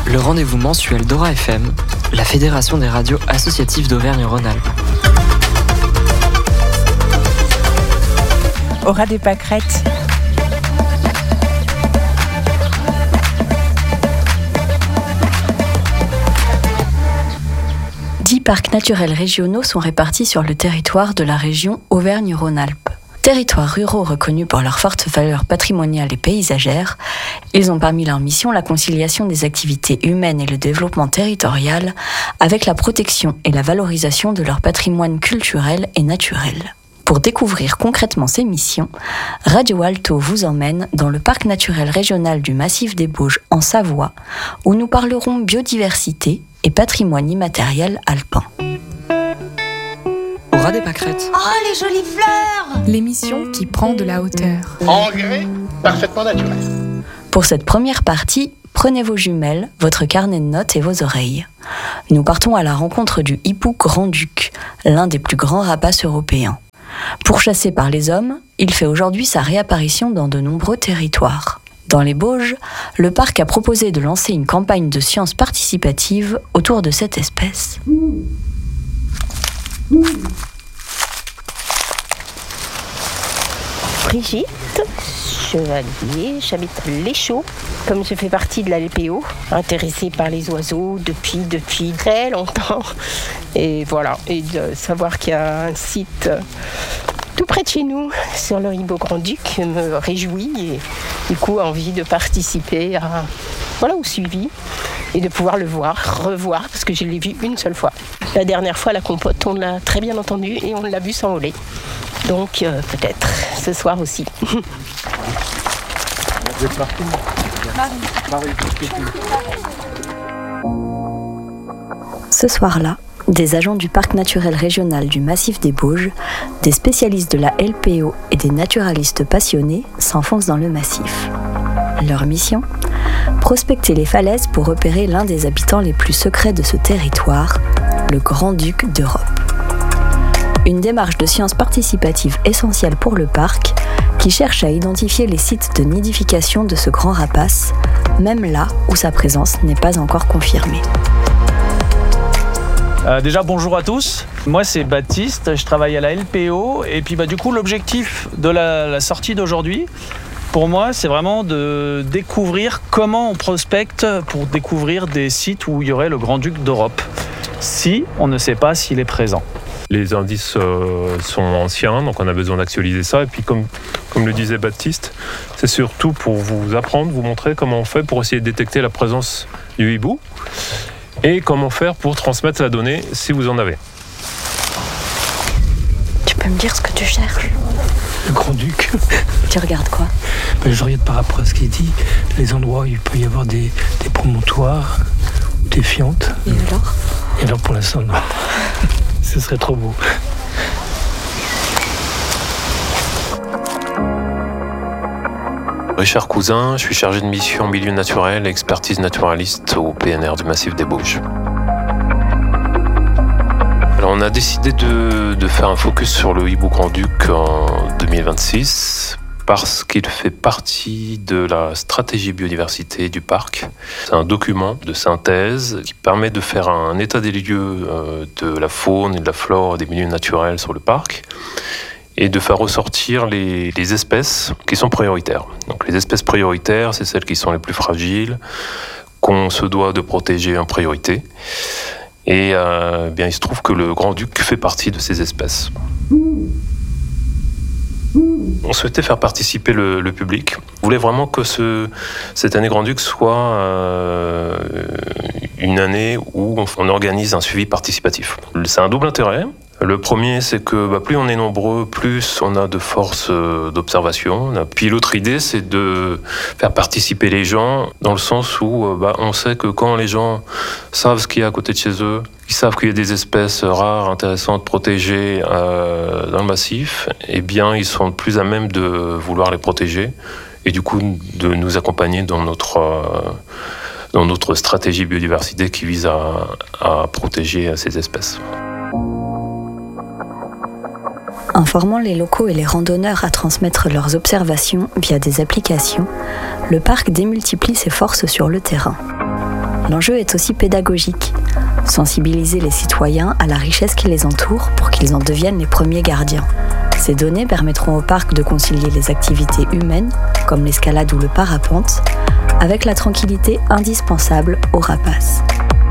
le rendez-vous mensuel d'Aura FM, la fédération des radios associatives d'Auvergne-Rhône-Alpes. Aura des pâquerettes. Parcs naturels régionaux sont répartis sur le territoire de la région Auvergne-Rhône-Alpes. Territoires ruraux reconnus pour leur forte valeur patrimoniale et paysagère, ils ont parmi leurs missions la conciliation des activités humaines et le développement territorial avec la protection et la valorisation de leur patrimoine culturel et naturel. Pour découvrir concrètement ces missions, Radio Alto vous emmène dans le parc naturel régional du Massif des Bauges en Savoie, où nous parlerons biodiversité et patrimoine immatériel alpin. Aura des pâquerettes. Oh, les jolies fleurs! L'émission qui prend de la hauteur. Engrais parfaitement naturel. Pour cette première partie, prenez vos jumelles, votre carnet de notes et vos oreilles. Nous partons à la rencontre du hibou grand-duc, l'un des plus grands rapaces européens. Pourchassé par les hommes, il fait aujourd'hui sa réapparition dans de nombreux territoires. Dans les Bauges, le parc a proposé de lancer une campagne de sciences participatives autour de cette espèce. Brigitte, chevalier, j'habite à l'Échaud. Comme je fais partie de la LPO, intéressée par les oiseaux depuis très longtemps. Et voilà, et de savoir qu'il y a un site tout près de chez nous, sur le Hibou Grand-Duc, me réjouit et du coup envie de participer au suivi et de pouvoir le revoir, parce que je l'ai vu une seule fois. La dernière fois, la compote, on l'a très bien entendue et on l'a vu s'envoler. Donc peut-être ce soir aussi. Ce soir-là, des agents du parc naturel régional du Massif des Bauges, des spécialistes de la LPO et des naturalistes passionnés s'enfoncent dans le massif. Leur mission ? Prospecter les falaises pour repérer l'un des habitants les plus secrets de ce territoire, le Grand-Duc d'Europe. Une démarche de sciences participatives essentielle pour le parc, qui cherche à identifier les sites de nidification de ce grand rapace, même là où sa présence n'est pas encore confirmée. Déjà bonjour à tous, moi c'est Baptiste, je travaille à la LPO et puis du coup l'objectif de la sortie d'aujourd'hui pour moi c'est vraiment de découvrir comment on prospecte pour découvrir des sites où il y aurait le Grand-Duc d'Europe, si on ne sait pas s'il est présent. Les indices sont anciens, donc on a besoin d'actualiser ça. Et puis comme le disait Baptiste, c'est surtout pour vous apprendre, vous montrer comment on fait pour essayer de détecter la présence du hibou et comment faire pour transmettre la donnée si vous en avez. Tu peux me dire ce que tu cherches ? Le Grand-Duc. Tu regardes quoi ? Je regarde par rapport à ce qu'il dit, les endroits où il peut y avoir des promontoires, des fientes. Et alors ? Et alors pour l'instant, non. Ce serait trop beau. Richard Cousin, je suis chargé de mission milieu naturel et expertise naturaliste au PNR du Massif des Bauges. Alors on a décidé de faire un focus sur le hibou grand-duc en 2026 parce qu'il fait partie de la stratégie biodiversité du parc. C'est un document de synthèse qui permet de faire un état des lieux de la faune et de la flore des milieux naturels sur le parc et de faire ressortir les espèces qui sont prioritaires. Donc les espèces prioritaires, c'est celles qui sont les plus fragiles, qu'on se doit de protéger en priorité. Et bien, il se trouve que le Grand-Duc fait partie de ces espèces. On souhaitait faire participer le public. On voulait vraiment que cette année Grand-Duc soit une année où on organise un suivi participatif. C'est un double intérêt. Le premier, c'est que plus on est nombreux, plus on a de force d'observation. Puis l'autre idée, c'est de faire participer les gens dans le sens où on sait que quand les gens savent ce qu'il y a à côté de chez eux, ils savent qu'il y a des espèces rares, intéressantes, protégées dans le massif, eh bien, ils sont plus à même de vouloir les protéger et du coup de nous accompagner dans notre stratégie biodiversité qui vise à protéger ces espèces. Informant les locaux et les randonneurs à transmettre leurs observations via des applications, le parc démultiplie ses forces sur le terrain. L'enjeu est aussi pédagogique. Sensibiliser les citoyens à la richesse qui les entoure pour qu'ils en deviennent les premiers gardiens. Ces données permettront au parc de concilier les activités humaines, comme l'escalade ou le parapente, avec la tranquillité indispensable aux rapaces.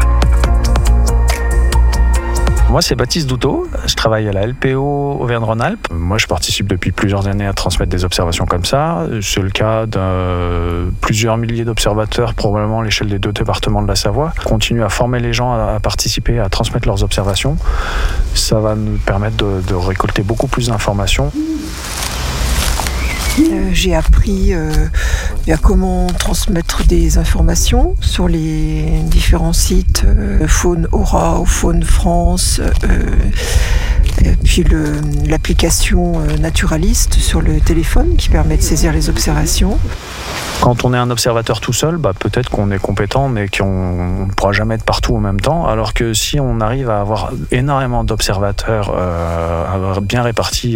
Moi, c'est Baptiste Douteau. Je travaille à la LPO Auvergne-Rhône-Alpes. Moi, je participe depuis plusieurs années à transmettre des observations comme ça. C'est le cas de plusieurs milliers d'observateurs, probablement à l'échelle des 2 départements de la Savoie. On continue à former les gens à participer, à transmettre leurs observations. Ça va nous permettre de récolter beaucoup plus d'informations. J'ai appris à comment transmettre des informations sur les différents sites, Faune Aura ou Faune France, puis l'application Naturaliste sur le téléphone qui permet de saisir les observations. Quand on est un observateur tout seul, peut-être qu'on est compétent, mais qu'on ne pourra jamais être partout en même temps. Alors que si on arrive à avoir énormément d'observateurs bien répartis